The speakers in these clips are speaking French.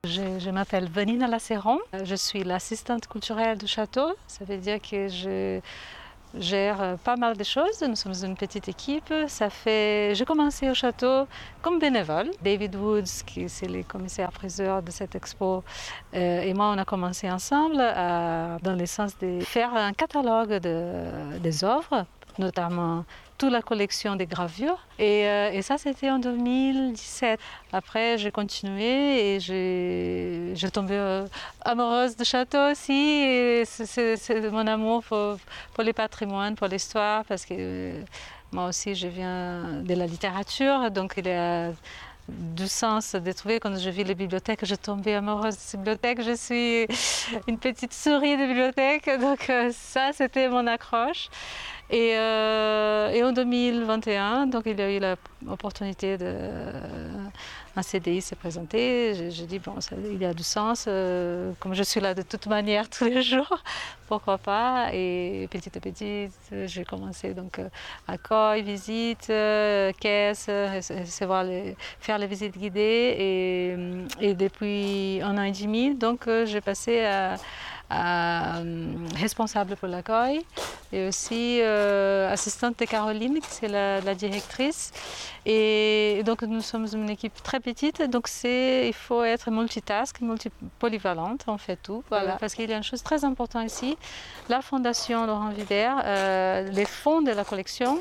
Je m'appelle Vanina Lasseron, je suis l'assistante culturelle du château. Ça veut dire que je gère pas mal de choses. Nous sommes une petite équipe. J'ai commencé au château comme bénévole. David Woods, qui c'est le commissaire-priseur de cette expo, et moi, on a commencé ensemble dans le sens de faire un catalogue des œuvres, notamment toute la collection des gravures. Et ça, c'était en 2017. Après, j'ai continué et j'ai tombé amoureuse du château aussi. Et c'est mon amour pour le patrimoine, pour l'histoire, parce que moi aussi, je viens de la littérature. Donc, il y a du sens de trouver, quand je vis les bibliothèques, je tombais amoureuse de ces bibliothèques. Je suis une petite souris de bibliothèque. Donc, ça, c'était mon accroche. Et en 2021, donc il y a eu l'opportunité un CDI s'est présenté. J'ai dit bon, il y a du sens. Comme je suis là de toute manière tous les jours, pourquoi pas. Et petit à petit, j'ai commencé donc accueil, visite, caisse, faire les visites guidées. Et depuis un an et demi, donc j'ai passé à responsable pour l'accueil et aussi assistante de Caroline, qui c'est la directrice. Et donc nous sommes une équipe très petite, donc il faut être multitask, polyvalente, on fait tout. Voilà. Parce qu'il y a une chose très importante ici, la Fondation Laurent Vibert, les fonds de la collection,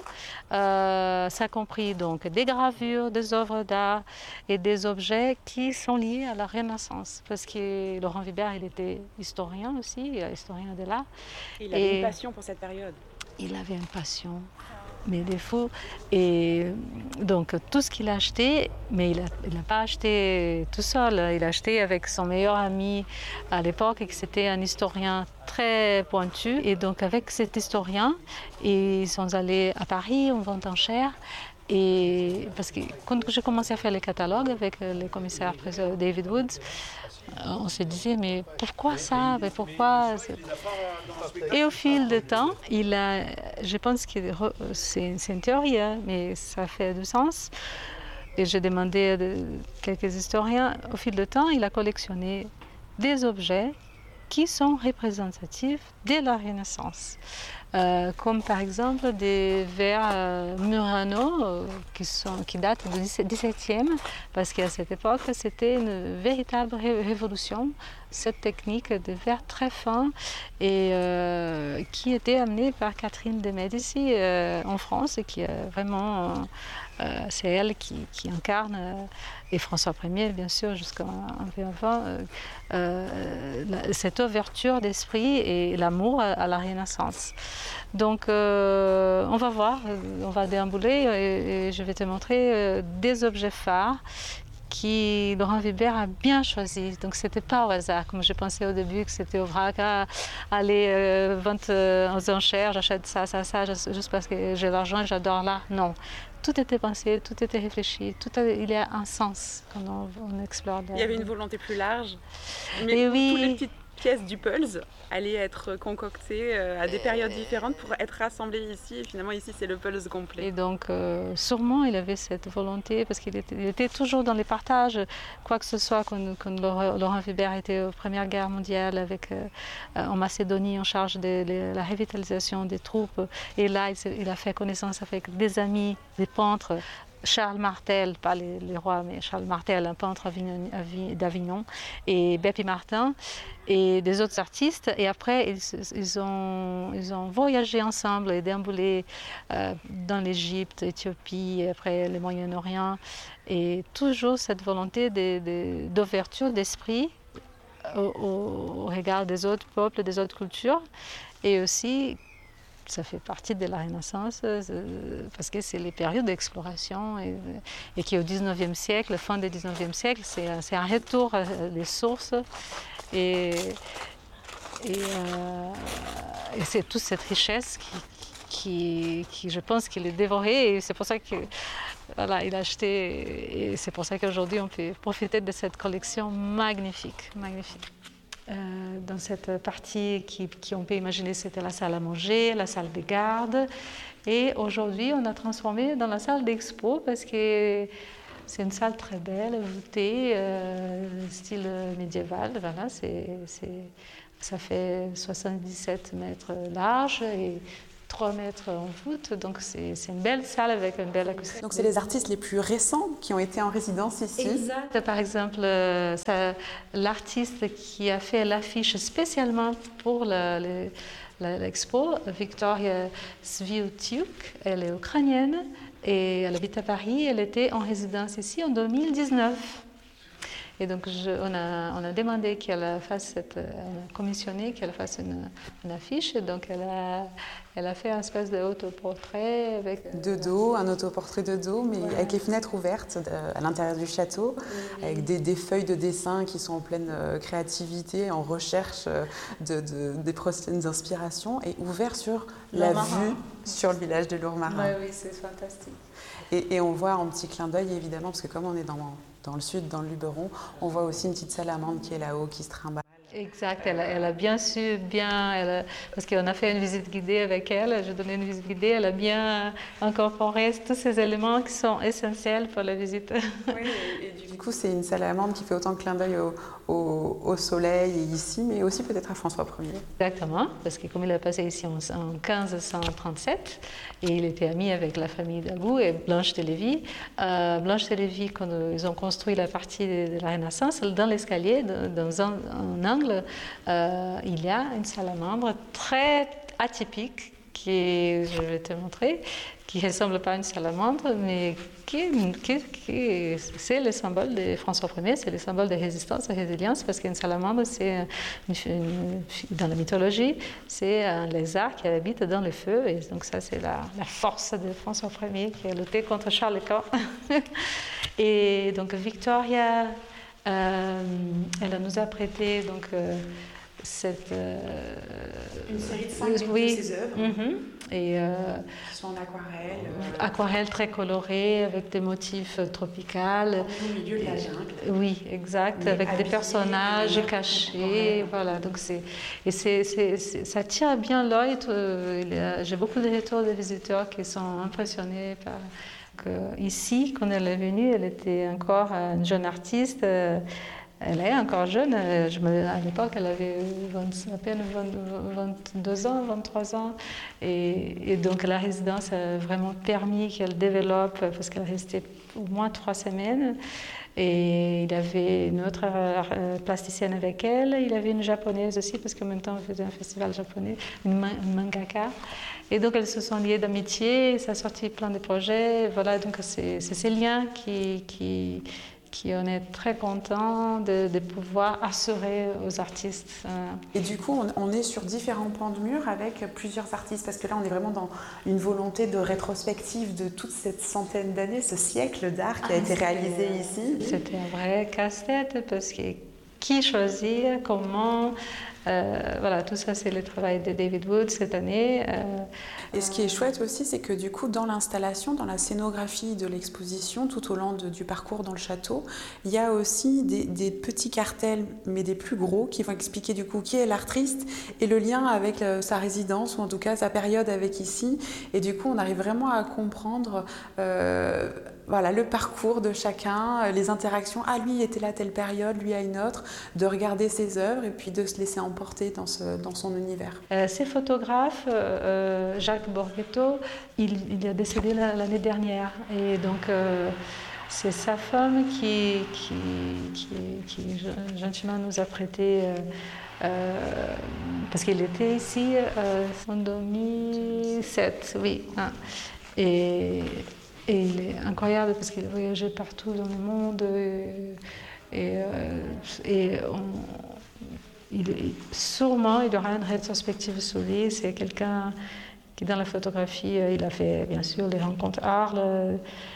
ça compris donc des gravures, des œuvres d'art et des objets qui sont liés à la Renaissance. Parce que Laurent Vibert, il était historien aussi, historien de l'art. Il avait une passion pour cette période. Il avait une passion, mais des fous. Et donc tout ce qu'il a acheté, mais il n'a pas acheté tout seul. Il a acheté avec son meilleur ami à l'époque, qui c'était un historien très pointu. Et donc avec cet historien, ils sont allés à Paris, on vend en chair. Et parce que quand j'ai commencé à faire les catalogues avec le commissaire David Woods, on se disait mais pourquoi ça, mais pourquoi. Et au fil du temps, je pense que c'est une théorie, mais ça fait du sens. Et j'ai demandé à quelques historiens, au fil du temps, il a collectionné des objets qui sont représentatifs de la Renaissance. Comme par exemple des verres Murano qui datent du XVIIe, parce qu'à cette époque, c'était une véritable révolution, cette technique de verre très fin et qui était amenée par Catherine de Médicis en France et qui est vraiment, c'est elle qui incarne, et François Ier bien sûr jusqu'à un peu avant, cette ouverture d'esprit et l'amour à la Renaissance. Donc on va voir, on va déambuler et je vais te montrer des objets phares qui Laurent Vibert a bien choisi. Donc c'était pas au hasard, comme je pensais au début que c'était au vrac, aller vendre aux enchères, j'achète ça, juste parce que j'ai l'argent et j'adore l'art. Non. Tout était pensé, tout était réfléchi, il y a un sens quand on explore. Il y avait une volonté plus large, mais et toutes oui, les petites pièces du Pulse allaient être concoctées à des périodes différentes pour être rassemblées ici. Et finalement, ici, c'est le Pulse complet. Et donc, sûrement, il avait cette volonté, parce qu'il était toujours dans les partages, quoi que ce soit, quand Laurent Vibert était aux Première Guerre mondiale, en Macédonie, en charge de la revitalisation des troupes. Et là, il a fait connaissance avec des amis, des peintres, Charles Martel, pas les rois, mais Charles Martel, un peintre d'Avignon, et Bepi Martin, et des autres artistes. Et après, ils ont voyagé ensemble et déambulé dans l'Égypte, l'Éthiopie, et après le Moyen-Orient. Et toujours cette volonté d'ouverture d'esprit au regard des autres peuples, des autres cultures, et aussi ça fait partie de la Renaissance parce que c'est les périodes d'exploration et qui au 19e siècle, fin du 19e siècle, c'est un retour des sources et c'est toute cette richesse qui je pense qu'il est dévoré et c'est pour ça que voilà, il a acheté et c'est pour ça qu'aujourd'hui on peut profiter de cette collection magnifique. Dans cette partie qui on peut imaginer c'était la salle à manger, la salle de garde et aujourd'hui on a transformé dans la salle d'expo parce que c'est une salle très belle, voûtée, style médiéval. Voilà, ça fait 77 mètres large et 3 mètres en voûte, donc c'est une belle salle avec une belle acoustique. Donc c'est les artistes les plus récents qui ont été en résidence ici. Exact. Par exemple, l'artiste qui a fait l'affiche spécialement pour l'expo, Victoria Sviutiuk, elle est ukrainienne et elle habite à Paris. Elle était en résidence ici en 2019. Et donc, on a demandé qu'elle fasse on a commissionné qu'elle fasse une affiche. Et donc, elle a fait un espèce d'autoportrait avec... De dos, un autoportrait de dos, mais voilà, avec les fenêtres ouvertes à l'intérieur du château, avec des feuilles de dessin qui sont en pleine créativité, en recherche des prochaines inspirations, et ouvert sur la vue sur le village de Lourmarin. Oui, c'est fantastique. Et on voit en petit clin d'œil, évidemment, parce que comme on est dans le sud, dans le Luberon, on voit aussi une petite salamandre qui est là-haut, qui se trimballe. Exact, elle a bien su, parce qu'on a fait une visite guidée avec elle, j'ai donné une visite guidée, elle a bien incorporé tous ces éléments qui sont essentiels pour la visite. Oui, et du coup, c'est une salamandre qui fait autant de clin d'œil au soleil et ici, mais aussi peut-être à François Ier. Exactement, parce que comme il a passé ici en 1537, et il était ami avec la famille d'Agou et Blanche de Lévis. Blanche de Lévis, quand ils ont construit la partie de la Renaissance, dans l'escalier, dans un angle, il y a une salamandre très atypique, je vais te montrer, qui ne ressemble pas à une salamandre, mais c'est le symbole de François Ier, c'est le symbole de résistance et résilience, parce qu'une salamandre, dans la mythologie, c'est un lézard qui habite dans le feu, et donc ça, c'est la force de François Ier qui a lutté contre Charles Quint. Et donc Victoria, elle nous a prêté donc une série de 5 de ses œuvres. Et qui sont en aquarelle. Aquarelle très colorée, avec des motifs tropicaux. Au milieu de la jungle. Oui, exact, avec des personnages cachés. Voilà, donc ça tire bien l'œil. J'ai beaucoup de retours de visiteurs qui sont impressionnés par... Ici, quand elle est venue, elle était encore une jeune artiste. Elle est encore jeune. À l'époque, elle avait à peine 22 ans, 23 ans. Et donc, la résidence a vraiment permis qu'elle développe, parce qu'elle restait au moins 3 semaines. Et il y avait une autre plasticienne avec elle. Il y avait une japonaise aussi, parce qu'en même temps, on faisait un festival japonais, une mangaka. Et donc, elles se sont liées d'amitié. Ça a sorti plein de projets. Voilà, donc c'est ces liens qui on est très content de pouvoir assurer aux artistes. Et du coup, on est sur différents pans de mur avec plusieurs artistes, parce que là, on est vraiment dans une volonté de rétrospective de toute cette centaine d'années, ce siècle d'art qui a été réalisé ici. C'était un vrai casse-tête, parce que qui choisir, comment... voilà, tout ça, c'est le travail de David Wood cette année. Et ce qui est chouette aussi, c'est que du coup, dans l'installation, dans la scénographie de l'exposition, tout au long du parcours dans le château, il y a aussi des petits cartels, mais des plus gros, qui vont expliquer du coup qui est l'artiste et le lien avec sa résidence, ou en tout cas sa période avec ici. Et du coup, on arrive vraiment à comprendre voilà, le parcours de chacun, les interactions. Ah, lui était là à telle période, lui à une autre, de regarder ses œuvres et puis de se laisser emporter dans son univers. Ces photographes, Jacques Borghetto, il est décédé l'année dernière. Et donc, c'est sa femme qui gentiment nous a prêté... parce qu'il était ici en 2007, oui. Et il est incroyable parce qu'il a voyagé partout dans le monde sûrement il aura une rétrospective sur lui. C'est quelqu'un qui dans la photographie, il a fait bien sûr les rencontres Arles.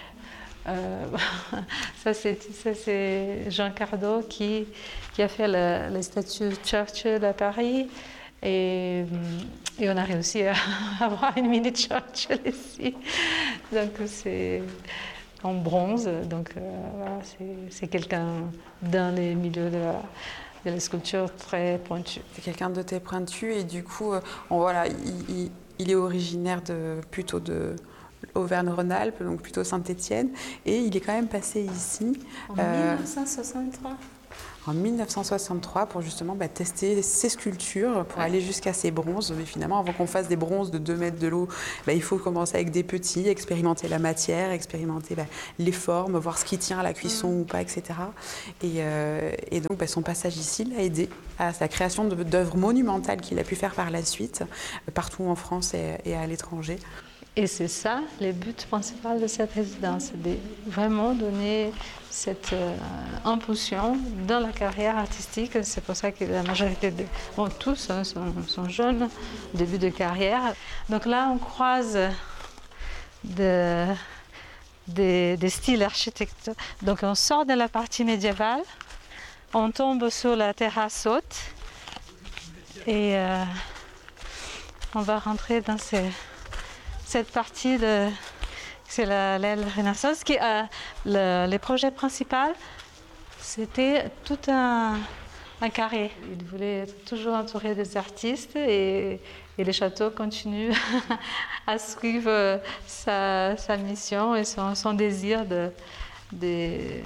Ça c'est Jean Cardot qui a fait la statue Churchill à Paris. Et on a réussi à avoir une mini Churchill ici. Donc c'est en bronze. Donc voilà, c'est quelqu'un dans les milieux de la sculpture très pointue. C'est quelqu'un de très pointu et du coup, voilà, il est originaire plutôt de Auvergne-Rhône-Alpes, donc plutôt Saint-Étienne, et il est quand même passé ici. En 1963. en 1963 pour justement tester ces sculptures, pour aller jusqu'à ces bronzes. Mais finalement, avant qu'on fasse des bronzes de 2 mètres de l'eau, il faut commencer avec des petits, expérimenter la matière, expérimenter les formes, voir ce qui tient à la cuisson ou pas, etc. Et donc son passage ici l'a aidé à sa création d'œuvres monumentales qu'il a pu faire par la suite, partout en France et à l'étranger. Et c'est ça le but principal de cette résidence, de vraiment donner cette impulsion dans la carrière artistique. C'est pour ça que la majorité tous sont jeunes, début de carrière. Donc là, on croise des styles architecturaux. Donc on sort de la partie médiévale, on tombe sur la terrasse haute et on va rentrer dans cette partie c'est l'aile Renaissance. Le projet principal, c'était tout un carré. Il voulait être toujours entouré des artistes et le château continue à suivre sa mission et son désir d'aider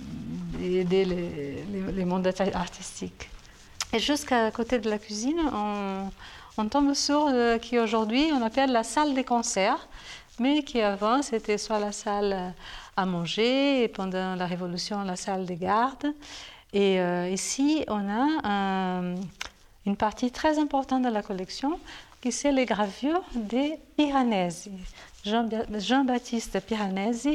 les mondes artistiques. Et jusqu'à côté de la cuisine, on tombe sur ce qu'aujourd'hui on appelle la salle des concerts, mais qui avant c'était soit la salle à manger et pendant la Révolution la salle des gardes. Et ici on a une partie très importante de la collection qui c'est les gravures des Piranesi. Jean-Baptiste Piranesi,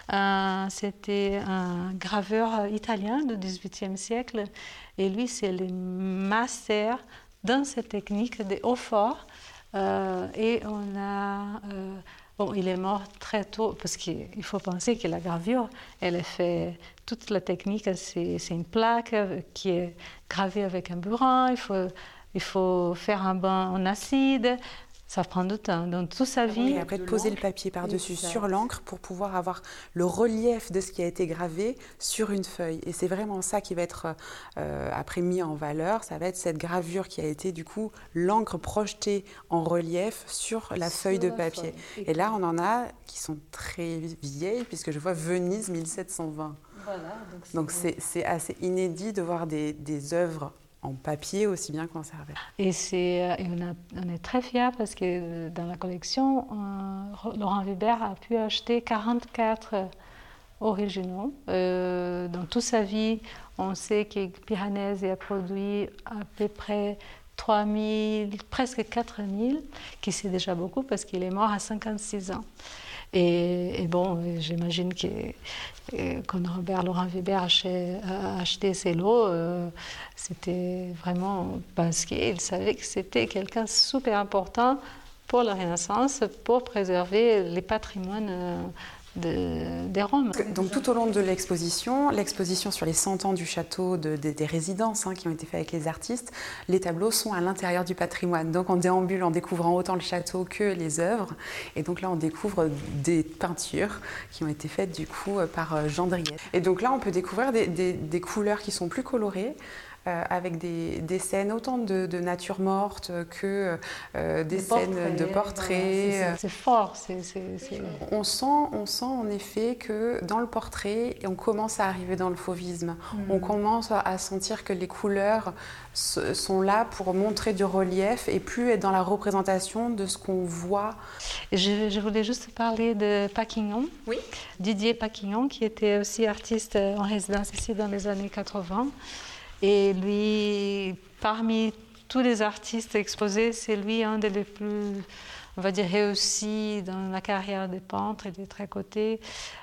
c'était un graveur italien du XVIIIe siècle et lui c'est le master dans cette technique des hauts-forts. Et on a... il est mort très tôt parce qu'il faut penser que la gravure, elle est faite... Toute la technique, c'est une plaque qui est gravée avec un burin. Il faut faire un bain en acide. Ça prend du temps. Donc, toute sa vie... Et après, de poser le papier par-dessus sur l'encre pour pouvoir avoir le relief de ce qui a été gravé sur une feuille. Et c'est vraiment ça qui va être après mis en valeur. Ça va être cette gravure qui a été, du coup, l'encre projetée en relief sur la feuille de papier. Et là, on en a qui sont très vieilles, puisque je vois Venise 1720. Voilà, donc c'est assez inédit de voir des œuvres en papier aussi bien conservé. Et on est très fiers parce que dans la collection, Laurent Weber a pu acheter 44 originaux. Dans toute sa vie, on sait que Piranesi a produit à peu près 3000, presque 4000, qui c'est déjà beaucoup parce qu'il est mort à 56 ans. Et bon, j'imagine que quand Laurent Weber a acheté ces lots, c'était vraiment parce qu'il savait que c'était quelqu'un de super important pour la Renaissance, pour préserver les patrimoines des Roms. Donc tout au long de l'exposition sur les 100 ans du château, des résidences qui ont été faites avec les artistes, les tableaux sont à l'intérieur du patrimoine. Donc on déambule en découvrant autant le château que les œuvres. Et donc là on découvre des peintures qui ont été faites du coup par Jean Driès. Et donc là on peut découvrir des couleurs qui sont plus colorées, avec des scènes autant de nature morte que des scènes de portraits. Voilà, c'est fort. On sent en effet que dans le portrait, on commence à arriver dans le fauvisme. On commence à sentir que les couleurs sont là pour montrer du relief et plus être dans la représentation de ce qu'on voit. Je voulais juste parler de Paquignon. Oui. Didier Paquignon, qui était aussi artiste en résidence ici dans les années 80. Et lui, parmi tous les artistes exposés, c'est lui un des plus, on va dire, réussis dans la carrière des peintres et des tricotés.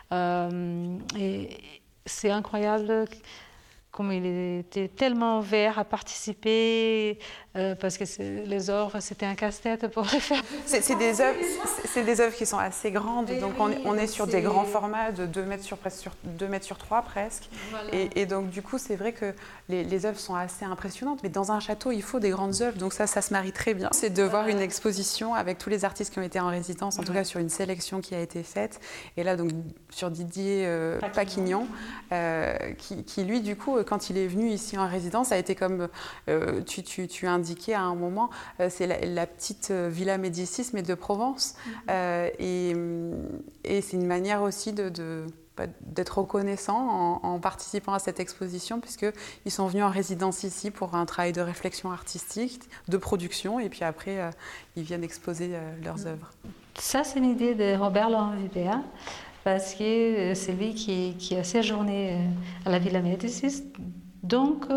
Et c'est incroyable comme il était tellement ouvert à participer, parce que les œuvres, c'était un casse-tête pour les faire. C'est des œuvres qui sont assez grandes, et donc oui, on est sur des grands formats de 2 mètres sur 3 presque. Voilà. Et donc du coup, c'est vrai que les œuvres sont assez impressionnantes, mais dans un château, il faut des grandes œuvres, donc ça se marie très bien. C'est de voir une exposition avec tous les artistes qui ont été en résidence, en tout cas sur une sélection qui a été faite. Et là, donc sur Didier Paquignon, qui lui, du coup, quand il est venu ici en résidence, ça a été comme tu indiquais à un moment, c'est la petite Villa Médicis, mais de Provence. Et c'est une manière aussi d'être reconnaissants en participant à cette exposition, puisqu'ils sont venus en résidence ici pour un travail de réflexion artistique, de production, et puis après, ils viennent exposer leurs œuvres. Ça, c'est une idée de Robert Laurent Vibert, parce que c'est lui qui a séjourné à la Villa Médicis. Donc,